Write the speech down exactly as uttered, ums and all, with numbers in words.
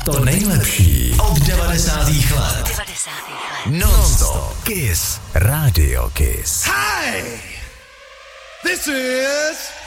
to nejlepší od devadesátých let. Non-stop Kiss. Radio Kiss. Hi! This is